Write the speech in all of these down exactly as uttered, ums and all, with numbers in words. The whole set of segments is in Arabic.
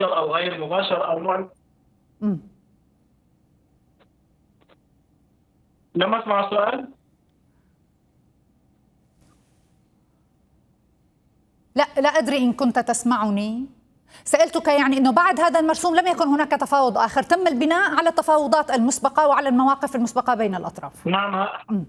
أو غير مباشر أو نوع. امم لم أسمع السؤال. لا لا أدري إن كنت تسمعني. سألتك يعني أنه بعد هذا المرسوم لم يكن هناك تفاوض آخر، تم البناء على التفاوضات المسبقة وعلى المواقف المسبقة بين الأطراف. نعم. م.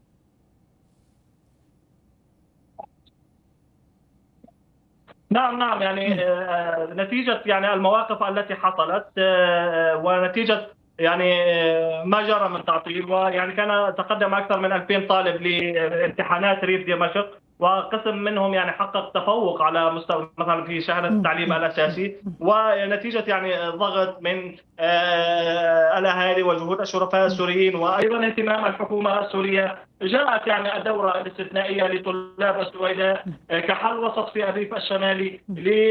نعم نعم يعني آه نتيجة يعني المواقف التي حصلت آه ونتيجة يعني آه ما جرى من تعطيل، ويعني كان تقدم أكثر من ألفين طالب لامتحانات ريف دمشق، وقسم منهم يعني حقق تفوق على مستوى مثلا في شهادة التعليم الأساسي، ونتيجة يعني ضغط من آه الأهالي وجهود الشرفاء السوريين وأيضا اهتمام الحكومة السورية، جاءت يعني الدورة الاستثنائية لطلاب السويداء كحل وسط في الريف الشمالي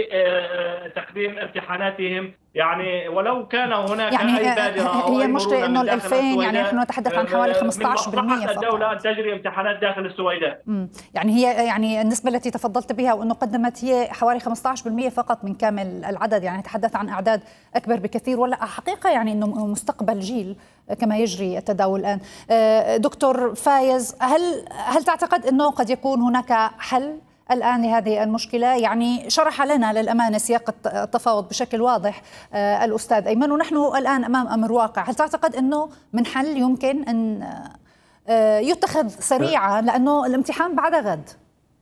لتقديم امتحاناتهم. يعني ولو كان هناك يعني أي بادرة أو هي أي المشكلة إنه ال ألفين يعني نحن نتحدث عن حوالي خمسة عشر بالمئة من فقط. الدولة أن تجري امتحانات داخل السويداء. يعني هي يعني النسبة التي تفضلت بها وأنه قدمت هي حوالي خمسة عشر بالمئة فقط من كامل العدد، يعني نتحدث عن أعداد أكبر بكثير، ولا حقيقة يعني إنه مستقبل جيل كما يجري التداول الآن. دكتور فايز، هل هل تعتقد أنه قد يكون هناك حل الآن لهذه المشكلة؟ يعني شرح لنا للأمانة سياق التفاوض بشكل واضح الأستاذ أيمن، ونحن الآن أمام أمر واقع. هل تعتقد أنه من حل يمكن أن يتخذ سريعا لأنه الامتحان بعد غد؟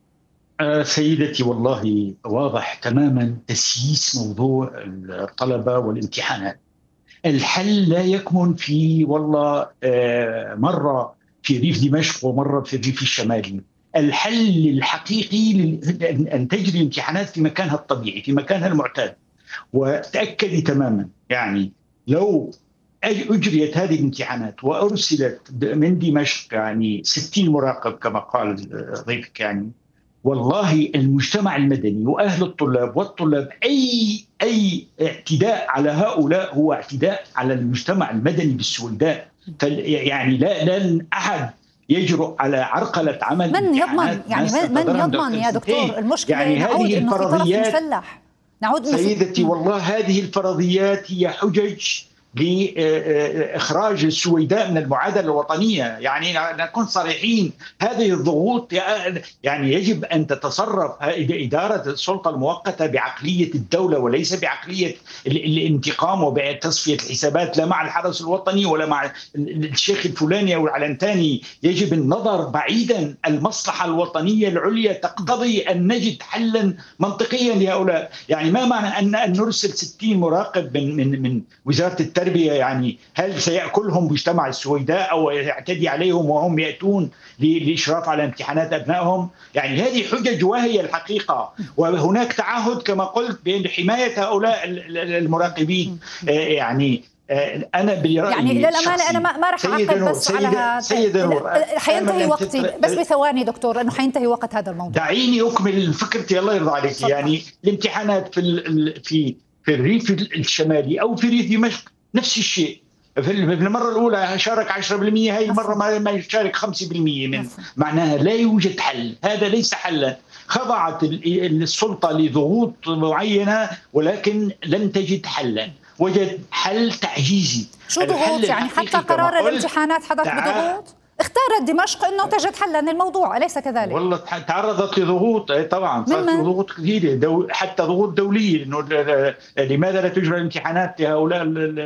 سيدتي والله واضح تماما تسييس موضوع الطلبة والامتحانات. الحل لا يكمن في والله مرة في ريف دمشق ومرة في الريف الشمالي. الحل الحقيقي أن تجري الامتحانات في مكانها الطبيعي، في مكانها المعتاد. وتأكدي تماما يعني لو أجريت هذه الامتحانات وأرسلت من دمشق يعني ستين مراقب كما قال ضيفك، يعني والله المجتمع المدني وأهل الطلاب والطلاب أي أي اعتداء على هؤلاء هو اعتداء على المجتمع المدني بالسويداء. يعني لا لن أحد يجرؤ على عرقلة عمل من يضمن يعني من يضمن يا دكتور؟ المشكلة يعني نعود إنه في طرف مسلح. نعود سيدتي والله هذه الفرضيات هي حجج لإخراج السويداء من المعادلة الوطنية. يعني نكون صريحين، هذه الضغوط يعني يجب أن تتصرف إدارة السلطة المؤقتة بعقلية الدولة وليس بعقلية الانتقام وبتصفية الحسابات، لا مع الحرس الوطني ولا مع الشيخ الفلاني أو العلنتاني. يجب النظر بعيدا. المصلحة الوطنية العليا تقتضي أن نجد حلا منطقيا لهؤلاء. يعني ما معنى أن أن نرسل ستين مراقب من من من وزارة التربية؟ يعني هل سيأكلهم مجتمع السويداء أو يعتدي عليهم وهم يأتون للإشراف على امتحانات أبنائهم؟ يعني هذه حجج واهية الحقيقة. وهناك تعهد كما قلت بين حماية هؤلاء المراقبين. يعني أنا برأيي يعني للأمانة أنا ما راح أعقب بس على هذا. سيدة نور، حينتهي وقتي بس بثواني دكتور، لأنه حينتهي وقت هذا الموضوع. دعيني أكمل فكرتي الله يرضى عليك. يعني الامتحانات في في في الريف الشمالي أو في ريف دمشق نفس الشيء. في المرة الأولى شارك عشرة بالمئة، هاي المرة ما يشارك خمسة بالمئة من معناها لا يوجد حل. هذا ليس حلا. خضعت السلطة لضغوط معينة ولكن لن تجد حلا، وجد حل تعجيزي. شو ضغوط يعني؟ حتى قرار الامتحانات حدث بضغوط؟ اختارت دمشق انه تجد حلا للموضوع، اليس كذلك؟ والله تعرضت لضغوط طبعا، صارت ضغوط كثيره دو... حتى ضغوط دوليه، انه لماذا لا تجرى الامتحانات لهؤلاء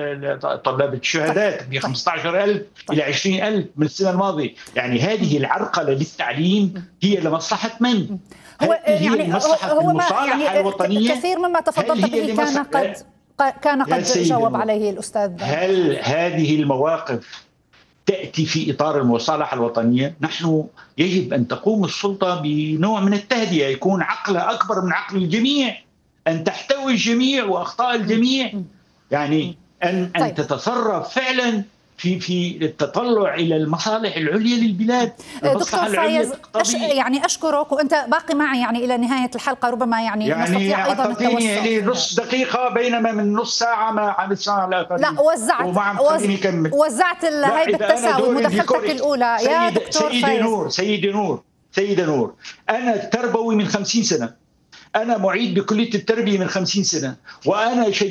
طلاب الشهادات ب خمسة عشر ألف الى عشرين ألف من السنه الماضيه. يعني هذه العرقله للتعليم هي لمصلحه من؟ هو يعني لمصلحه هو المصالحه يعني الوطنيه. كثير مما تفضلت به كان قد كان قد جاوب عليه الأستاذ. هل هذه المواقف تأتي في إطار المصالحة الوطنية؟ نحن يجب أن تقوم السلطة بنوع من التهدئة، يكون عقلها أكبر من عقل الجميع، أن تحتوي الجميع وأخطاء الجميع. يعني أن طيب. أن تتصرف فعلا في في التطلع الى المصالح العليا للبلاد. دكتور فايز أش يعني اشكرك، وانت باقي معي يعني الى نهايه الحلقه، ربما يعني, يعني نستطيع ايضا التوسع. يعني نص دقيقه بينما من نص ساعه ما عم تسمع لا وزعت وز... وزعت هاي بالتساوي مداخلتك الاولى يا دكتور سيدي فايز. نور سيدي نور سيدة نور أنا تربوي من خمسين سنة، أنا معيد بكلية التربية من خمسين سنة، وأنا